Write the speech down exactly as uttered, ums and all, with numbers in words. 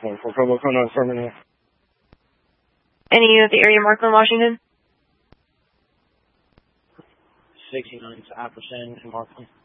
one four Cobalt, Kona, affirmative. Any of the area marked on Washington? sixty-nine to Apperson and Markland.